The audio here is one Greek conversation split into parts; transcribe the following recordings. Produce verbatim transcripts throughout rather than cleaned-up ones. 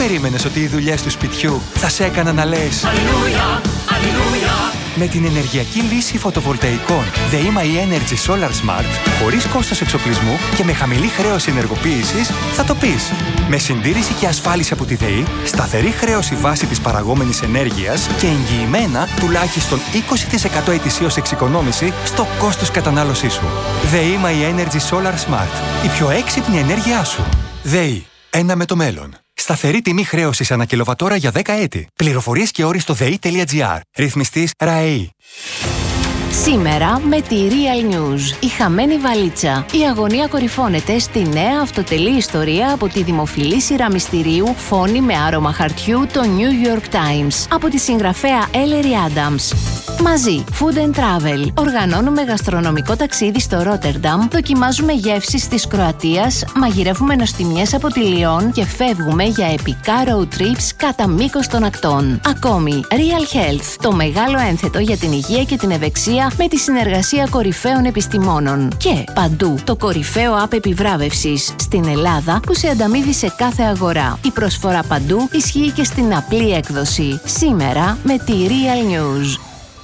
περίμενες ότι οι δουλειές του σπιτιού θα σε έκαναν να λες Αλληλούια, Αλληλούια? Με την ενεργειακή λύση φωτοβολταϊκών ΔΕΗ Energy Solar Smart, χωρίς κόστος εξοπλισμού και με χαμηλή χρέωση ενεργοποίησης, θα το πεις. Με συντήρηση και ασφάλιση από τη ΔΕΗ, σταθερή χρέωση βάση της παραγόμενης ενέργειας και εγγυημένα τουλάχιστον είκοσι τοις εκατό ετησίως εξοικονόμηση στο κόστος κατανάλωσής σου. ΔΕΗ Energy Solar Smart. Η πιο έξυπνη ενέργειά σου. ΔΕΗ. Ένα με το μέλλον. Σταθερή τιμή χρέωσης ανά κιλοβατόρα για δέκα έτη. Πληροφορίες και όροι στο δei.gr. Ρυθμιστής ΡΑΕΗ. Σήμερα με τη Real News. Η χαμένη βαλίτσα. Η αγωνία κορυφώνεται στη νέα αυτοτελή ιστορία από τη δημοφιλή σειρά μυστηρίου Φόνη με άρωμα χαρτιού, το New York Times, από τη συγγραφέα Ellery Adams. Μαζί, Food and Travel. Οργανώνουμε γαστρονομικό ταξίδι στο Ρότερνταμ, δοκιμάζουμε γεύσεις της Κροατίας, μαγειρεύουμε νοστιμιές από τη Λιόν και φεύγουμε για επικά road trips κατά μήκος των ακτών. Ακόμη, Real Health, το μεγάλο ένθετο για την υγεία και την ευεξία με τη συνεργασία κορυφαίων επιστημόνων. Και παντού, το κορυφαίο app επιβράβευσης στην Ελλάδα που σε ανταμείβει σε κάθε αγορά. Η προσφορά παντού ισχύει και στην απλή έκδοση. Σήμερα με τη Real News.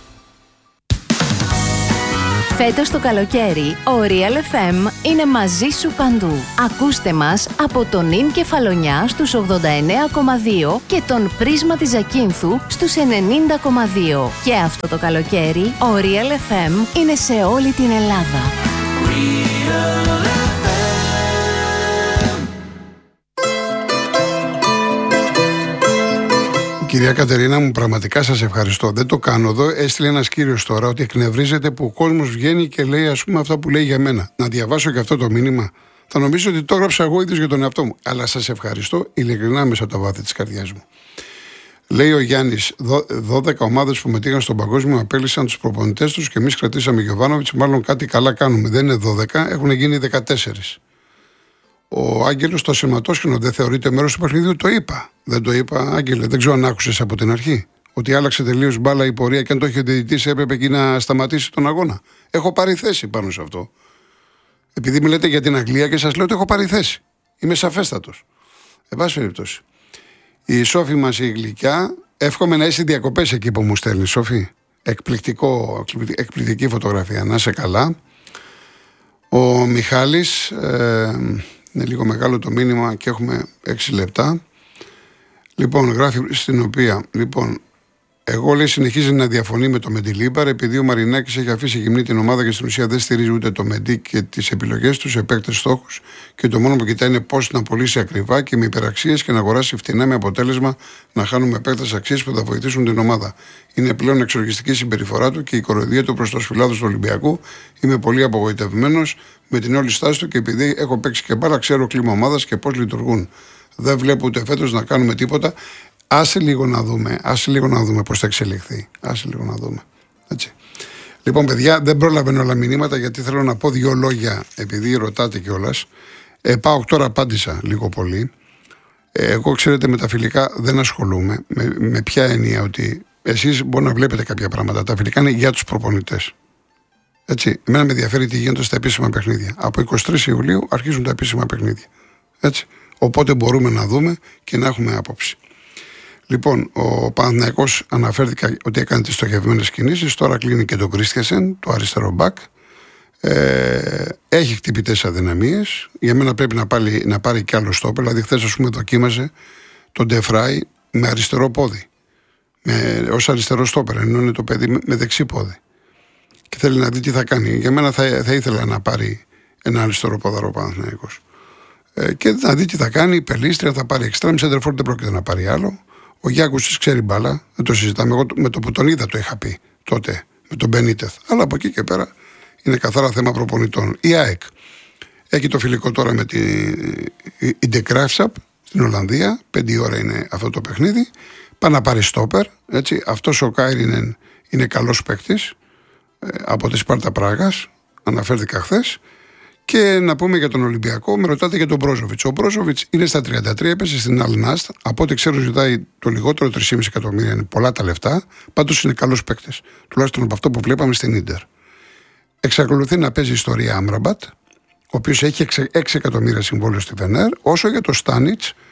Φέτος το καλοκαίρι, ο Real εφ εμ είναι μαζί σου παντού. Ακούστε μας από τον Ιν Κεφαλονιά στους ογδόντα εννέα κόμμα δύο και τον Πρίσμα της Ζακίνθου στους ενενήντα κόμμα δύο. Και αυτό το καλοκαίρι, ο Real εφ εμ είναι σε όλη την Ελλάδα. Κυρία Κατερίνα μου, πραγματικά σας ευχαριστώ. Δεν το κάνω εδώ. Έστειλε ένας κύριος τώρα ότι εκνευρίζεται που ο κόσμος βγαίνει και λέει, ας πούμε, αυτά που λέει για μένα. Να διαβάσω και αυτό το μήνυμα. Θα νομίζω ότι το έγραψα εγώ ίδιος για τον εαυτό μου. Αλλά σας ευχαριστώ ειλικρινά μέσα από τα βάθη της καρδιάς μου. Λέει ο Γιάννης, δώδεκα ομάδες που μετήχαν στον παγκόσμιο απέλησαν τους προπονητές τους και εμείς κρατήσαμε Γιοβάνοβιτς. Μάλλον κάτι καλά κάνουμε. Δεν είναι δώδεκα, έχουν γίνει δεκατέσσερα. Ο Άγγελος το ασηματόσχηνο δεν θεωρείται μέρος του παιχνιδιού, το είπα. Δεν το είπα, Άγγελε, δεν ξέρω αν άκουσες από την αρχή. Ότι άλλαξε τελείως μπάλα η πορεία και αν το είχε ο διαιτητής έπρεπε εκεί να σταματήσει τον αγώνα. Έχω πάρει θέση πάνω σε αυτό. Επειδή μιλάτε για την Αγγλία και σας λέω ότι έχω πάρει θέση. Είμαι σαφέστατος. Εν πάση περιπτώσει. Η Σόφη μας η γλυκιά, εύχομαι να είσαι διακοπές εκεί που μου στέλνει, Σόφη. Εκπληκτικό, εκπληκτική φωτογραφία. Να είσαι καλά. Ο Μιχάλης. Ε, Είναι λίγο μεγάλο το μήνυμα και έχουμε έξι λεπτά. Λοιπόν, γράφει στην οποία, λοιπόν, εγώ λέει συνεχίζει να διαφωνεί με το Μεντιλίμπαρ επειδή ο Μαρινάκης έχει αφήσει γυμνή την ομάδα και στην ουσία δεν στηρίζει ούτε το Μεντί και τις επιλογές του σε παίκτες στόχους και το μόνο που κοιτάει είναι πώς να πωλήσει ακριβά και με υπεραξίες και να αγοράσει φτηνά με αποτέλεσμα να χάνουμε παίκτες αξίες που θα βοηθήσουν την ομάδα. Είναι πλέον εξοργιστική συμπεριφορά του και η κοροϊδία του προς το σφυλάδο του Ολυμπιακού. Είμαι πολύ απογοητευμένος με την όλη στάση του και επειδή έχω παίξει και μπάλα, ξέρω κλίμα ομάδας και πώς λειτουργούν. Δεν βλέπω ούτε φέτος να κάνουμε τίποτα. Άσε λίγο να δούμε, άσε λίγο να δούμε πώς θα εξελιχθεί. Άσε λίγο να δούμε. Έτσι. Λοιπόν, παιδιά, δεν πρόλαβαίνω όλα μηνύματα γιατί θέλω να πω δύο λόγια, επειδή ρωτάτε κιόλας. Ε, πάω τώρα, απάντησα λίγο πολύ. Ε, εγώ, ξέρετε, με τα φιλικά δεν ασχολούμαι. Με, με ποια έννοια ότι εσείς μπορεί να βλέπετε κάποια πράγματα. Τα φιλικά είναι για τους προπονητές. Έτσι. Εμένα με ενδιαφέρει τι γίνεται στα επίσημα παιχνίδια. Από εικοστή τρίτη Ιουλίου αρχίζουν τα επίσημα παιχνίδια. Έτσι. Οπότε μπορούμε να δούμε και να έχουμε άποψη. Λοιπόν, ο Παναθηναϊκός αναφέρθηκε ότι έκανε τις στοχευμένες κινήσεις. Τώρα κλείνει και τον Κρίστιασεν, το αριστερό μπακ. Ε, έχει χτυπητές αδυναμίες. Για μένα πρέπει να πάρει, να πάρει κι άλλο στόπερ. Δηλαδή, χθες, ας πούμε, δοκίμαζε τον Ντεφράι με αριστερό πόδι. Με, ως αριστερό στόπερ, ενώ είναι το παιδί με, με δεξί πόδι. Και θέλει να δει τι θα κάνει. Για μένα θα, θα ήθελα να πάρει ένα αριστερό ποδαρό Παναθηναϊκός. Ε, και να δει τι θα κάνει. Πελίστρια θα πάρει εξτρέμ. Σέντερφορ δεν πρόκειται να πάρει άλλο. Ο Γιάκουσης ξέρει μπάλα, δεν το συζητάμε. Εγώ με το που τον είδα το είχα πει τότε με τον Μπενίτεθ. Αλλά από εκεί και πέρα είναι καθαρά θέμα προπονητών. Η ΑΕΚ έχει το φιλικό τώρα με την De Graafschap στην Ολλανδία. Πέντε ώρα είναι αυτό το παιχνίδι. Πάει να πάρει στόπερ. Έτσι. Αυτός ο Κάιρινεν είναι καλός παίκτης ε, από τη Σπάρτα Πράγας. Αναφέρθηκα χθες. Και να πούμε για τον Ολυμπιακό, με ρωτάτε για τον Μπρόζοβιτς. Ο Μπρόζοβιτς είναι στα τριάντα τρία, έπεσε στην Αλ Ναστ. Από ό,τι ξέρω, ζητάει το λιγότερο τρία κόμμα πέντε εκατομμύρια. Είναι πολλά τα λεφτά. Πάντως είναι καλός παίκτης. Τουλάχιστον από αυτό που βλέπαμε στην Ίντερ. Εξακολουθεί να παίζει η ιστορία Άμραμπατ, ο οποίος έχει έξι εκατομμύρια συμβόλαιο στη Φενέρ. Όσο για το Στάνιτς,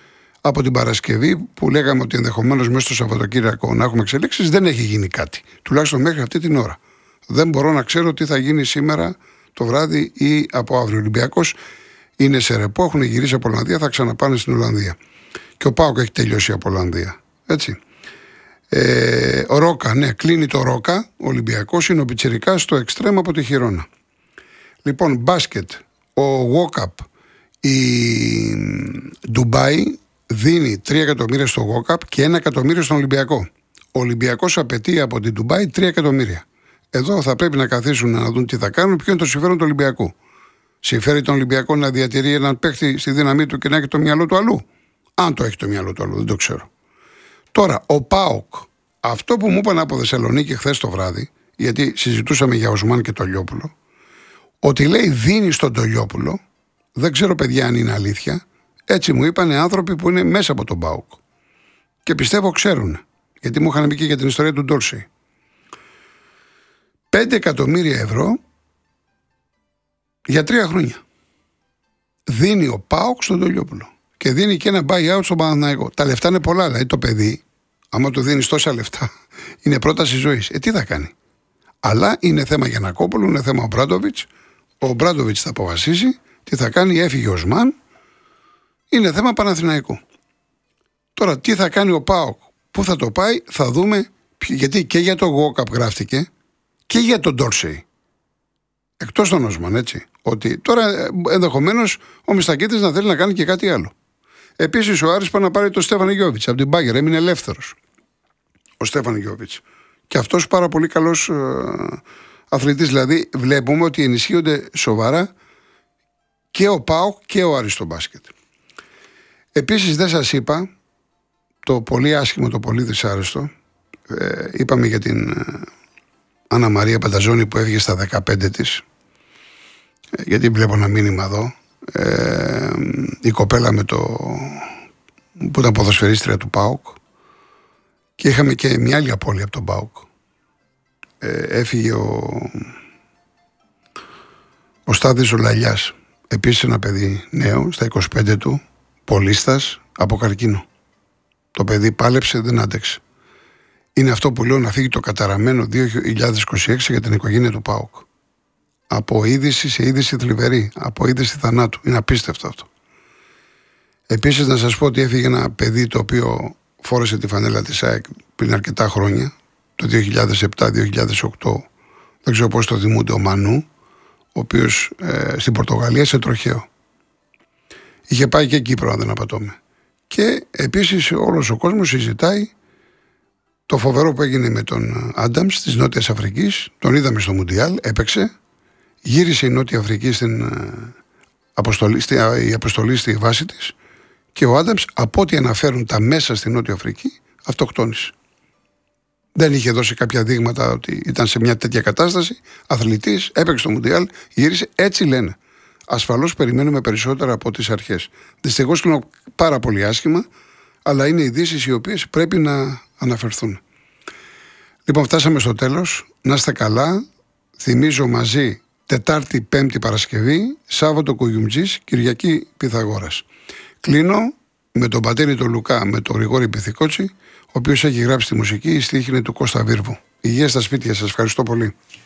από την Παρασκευή που λέγαμε ότι ενδεχομένως μέσα στο Σαββατοκύριακο να έχουμε εξελίξεις, δεν έχει γίνει κάτι. Τουλάχιστον μέχρι αυτή την ώρα. Δεν μπορώ να ξέρω τι θα γίνει σήμερα το βράδυ ή από αύριο. Ο Ολυμπιακός είναι σε ρεπό, έχουν γυρίσει από Ολλανδία, θα ξαναπάνε στην Ολλανδία. Και ο ΠΑΟΚ έχει τελειώσει από Ολλανδία. Έτσι. Ε, ο Ρόκα, ναι, κλείνει το Ρόκα. Ο Ολυμπιακός είναι ο πιτσιρικάς στο εξτρέμ από τη Χιρόνα. Λοιπόν, μπάσκετ. Ο Walkup, η Ντουμπάι δίνει τρία εκατομμύρια στο Walkup και ένα εκατομμύριο στον Ολυμπιακό. Ο Ολυμπιακός απαιτεί από την Ντουμπάι τρία εκατομμύρια. Εδώ θα πρέπει να καθίσουν να δουν τι θα κάνουν, ποιο είναι το συμφέρον του Ολυμπιακού. Συμφέρει τον Ολυμπιακό να διατηρεί έναν παίχτη στη δύναμή του και να έχει το μυαλό του αλλού. Αν το έχει το μυαλό του αλλού, δεν το ξέρω. Τώρα, ο ΠΑΟΚ, αυτό που μου είπαν από Θεσσαλονίκη χθες το βράδυ, γιατί συζητούσαμε για Οσμάν και Τολιόπουλο, ότι λέει δίνει στον Τολιόπουλο, δεν ξέρω παιδιά αν είναι αλήθεια, έτσι μου είπαν άνθρωποι που είναι μέσα από τον ΠΑΟΚ. Και πιστεύω ξέρουν, γιατί μου είχαν πει και για την ιστορία του Ντόρσεϊ. πέντε εκατομμύρια ευρώ για τρία χρόνια. Δίνει ο ΠΑΟΚ στον Τολιόπουλο. Και δίνει και ένα buyout στον Παναθηναϊκό. Τα λεφτά είναι πολλά, δηλαδή το παιδί, άμα του δίνει τόσα λεφτά, είναι πρόταση ζωής. Ε, τι θα κάνει. Αλλά είναι θέμα Γιαννακόπουλου, είναι θέμα ο Μπράντοβιτς. Ο Μπράντοβιτς θα αποφασίσει τι θα κάνει, έφυγε ο Σμάν. Είναι θέμα Παναθηναϊκού. Τώρα, τι θα κάνει ο ΠΑΟΚ, πού θα το πάει, θα δούμε. Γιατί και για το Walkup γράφτηκε και για τον Ντόρσεϊ. Εκτός των Οσμάν, έτσι. Ότι τώρα ενδεχομένως ο Μιστακίτης να θέλει να κάνει και κάτι άλλο. Επίσης ο Άρης πάει να πάρει τον Στέφαν Γιόβιτς από την Μπάγκερ, έμεινε ελεύθερος. Ο Στέφαν Γιόβιτς. Και αυτός πάρα πολύ καλός ε, αθλητής. Δηλαδή βλέπουμε ότι ενισχύονται σοβαρά και ο ΠΑΟΚ και ο Άρης στο μπάσκετ. Επίσης δεν σας είπα το πολύ άσχημο, το πολύ δυσάρεστο. Ε, είπαμε για την ε, Άννα Μαρία Πανταζόνη που έφυγε στα δεκαπέντε της. Ε, γιατί βλέπω ένα μήνυμα εδώ. Ε, η κοπέλα με το που ήταν ποδοσφαιρίστρια του ΠΑΟΚ, και είχαμε και μια άλλη απώλεια από τον ΠΑΟΚ. Ε, έφυγε ο ο Στάδης ο Λαλιάς, επίσης ένα παιδί νέο στα είκοσι πέντε του, πολίστας, από καρκίνο. Το παιδί πάλεψε, δεν άντεξε. Είναι αυτό που λέω, να φύγει το καταραμένο δύο χιλιάδες είκοσι έξι για την οικογένεια του ΠΑΟΚ. Από είδηση σε είδηση θλιβερή, από είδηση θανάτου. Είναι απίστευτο αυτό. Επίσης να σας πω ότι έφυγε ένα παιδί το οποίο φόρεσε τη φανέλα της ΑΕΚ πριν αρκετά χρόνια, το δύο χιλιάδες επτά δύο χιλιάδες οκτώ, δεν ξέρω πώς το θυμούνται, ο Μανού, ο οποίος ε, στην Πορτογαλία σε τροχαίο. Είχε πάει και Κύπρο, αν δεν απατώμε. Και επίσης όλος ο κόσμος συζητάει το φοβερό που έγινε με τον Άνταμς της Νότιας Αφρικής. Τον είδαμε στο Μουντιάλ, έπαιξε. Γύρισε η Νότια Αφρική στην αποστολή, στη, η αποστολή στη βάση της και ο Άνταμς, από ό,τι αναφέρουν τα μέσα στη Νότια Αφρική, αυτοκτόνησε. Δεν είχε δώσει κάποια δείγματα ότι ήταν σε μια τέτοια κατάσταση. Αθλητής, έπαιξε στο Μουντιάλ, γύρισε. Έτσι λένε. Ασφαλώς περιμένουμε περισσότερα από τις αρχές. Δυστυχώς είναι πάρα πολύ άσχημα, αλλά είναι ειδήσεις οι οποίες πρέπει να αναφερθούν. Λοιπόν, φτάσαμε στο τέλος. Να είστε καλά. Θυμίζω μαζί Τετάρτη, Πέμπτη, Παρασκευή, Σάββατο Κουγιουμτζής, Κυριακή Πυθαγόρας. Κλείνω με τον πατέρι τον Λουκά, με τον Γρηγόρη Πυθικότσι, ο οποίος έχει γράψει τη μουσική, η στίχη είναι του Κώστα Βίρβου. Υγεία στα σπίτια σας. Ευχαριστώ πολύ.